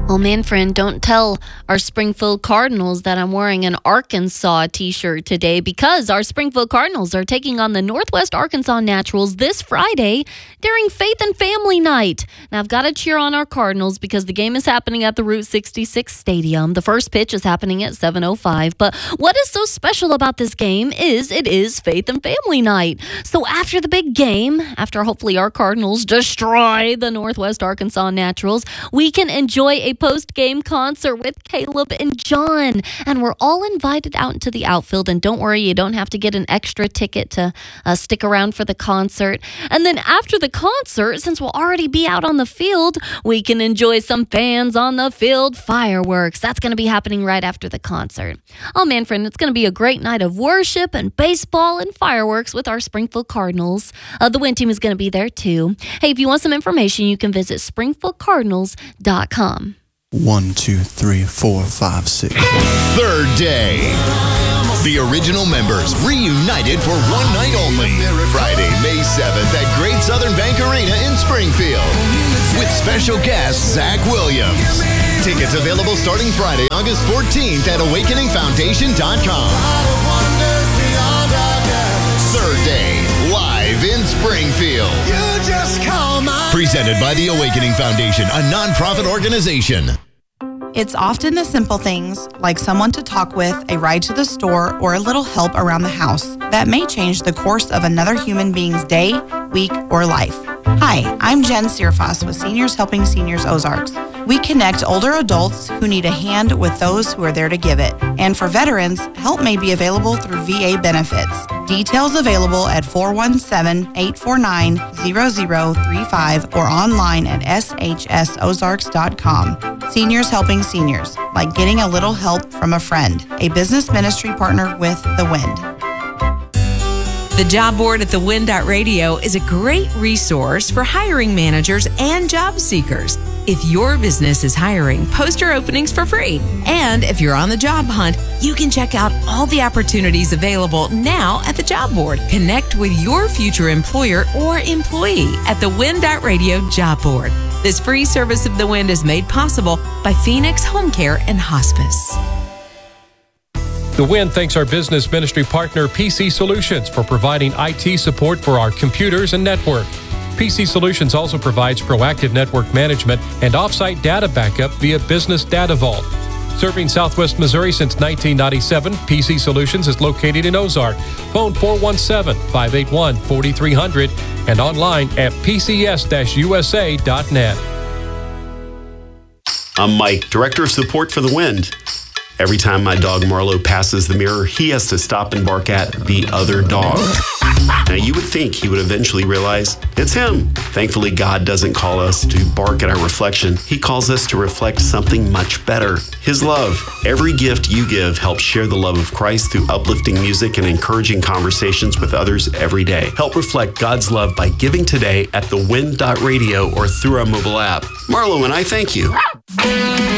Oh man, friend, don't tell our Springfield Cardinals that I'm wearing an Arkansas t-shirt today, because our Springfield Cardinals are taking on the Northwest Arkansas Naturals this Friday during Faith and Family Night. Now, I've got to cheer on our Cardinals because the game is happening at the Route 66 Stadium. The first pitch is happening at 7:05. But what is so special about this game is it is Faith and Family Night. So after the big game, after hopefully our Cardinals destroy the Northwest Arkansas Naturals, we can enjoy a post-game concert with Caleb and John. And we're all invited out into the outfield. And don't worry, you don't have to get an extra ticket to stick around for the concert. And then after the concert, since we'll already be out on the field, we can enjoy some fans on the field fireworks. That's going to be happening right after the concert. Oh man, friend, it's going to be a great night of worship and baseball and fireworks with our Springfield Cardinals. The Win team is going to be there too. Hey, if you want some information, you can visit springfieldcardinals.com. 1, 2, 3, 4, 5, 6. Third day. The original members reunited for one night only. Friday, May 7th at Great Southern Bank Arena in Springfield. With special guest Zach Williams. Tickets available starting Friday, August 14th at awakeningfoundation.com. Third day, live in Springfield. Presented by the Awakening Foundation, a nonprofit organization. It's often the simple things, like someone to talk with, a ride to the store, or a little help around the house, that may change the course of another human being's day, week, or life. Hi, I'm Jen Searfoss with Seniors Helping Seniors Ozarks. We connect older adults who need a hand with those who are there to give it. And for veterans, help may be available through VA benefits. Details available at 417-849-0035 or online at shsozarks.com. Seniors Helping Seniors, like getting a little help from a friend. A business ministry partner with The Wind. The job board at thewind.radio is a great resource for hiring managers and job seekers. If your business is hiring, post your openings for free. And if you're on the job hunt, you can check out all the opportunities available now at the job board. Connect with your future employer or employee at thewind.radio job board. This free service of The Wind is made possible by Phoenix Home Care and Hospice. The Wind thanks our business ministry partner, PC Solutions, for providing IT support for our computers and network. PC Solutions also provides proactive network management and offsite data backup via Business Data Vault. Serving Southwest Missouri since 1997, PC Solutions is located in Ozark. Phone 417-581-4300 and online at pcs-usa.net. I'm Mike, Director of Support for The Wind. Every time my dog Marlo passes the mirror, he has to stop and bark at the other dog. Now, you would think he would eventually realize it's him. Thankfully, God doesn't call us to bark at our reflection. He calls us to reflect something much better, His love. Every gift you give helps share the love of Christ through uplifting music and encouraging conversations with others every day. Help reflect God's love by giving today at thewind.radio or through our mobile app. Marlo and I thank you.